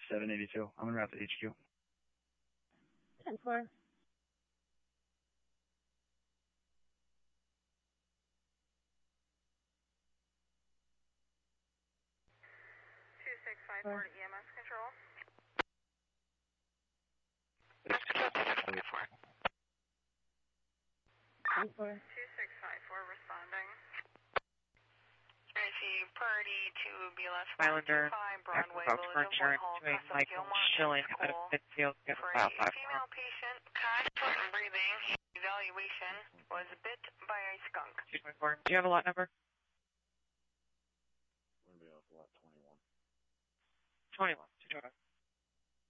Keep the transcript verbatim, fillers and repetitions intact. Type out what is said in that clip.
seven eighty-two. I'm en route to H Q. ten four. two six five four to E M S control. ten four. two six five four responding. I see Purdy to B L S Islander, Broadway, Fox Furniture, doing Michael Schilling out of Midfield, get a file five. Female patient, constant breathing, evaluation was bit by a skunk. two twenty-four. Do you have a lot number? We're going to be off lot twenty-one. twenty-one. two twenty-five.